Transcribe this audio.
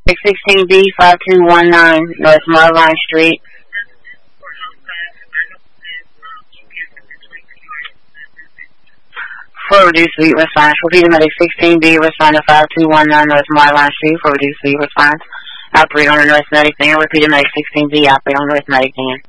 16B 5219 North Marline Street. For reduced suite response, repeat medic 16B, respond to 5219 North Marline Street for reduced suite response. Operate on the North Medic van. Repeat medic 16B, operate on North Medic van.